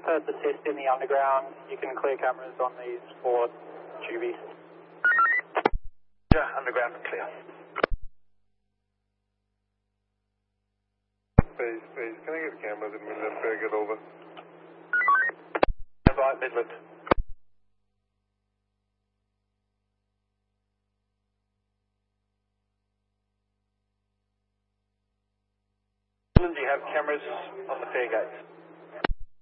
heard the test in the underground. You can clear cameras on these 4 tubies. Yeah, underground clear. Base, can I get cameras in Midland before I get over? Right, Midland. Midland, do you have cameras on the fare gates?